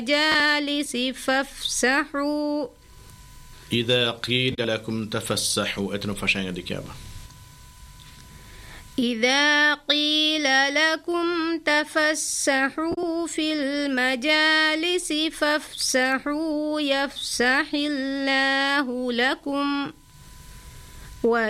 المجالس فافسحوا. إذا قيل لكم تفسحوا اتنفشان دكابة. إذا قيل لكم تفسحوا في المجالس فافسحوا يفسح الله لكم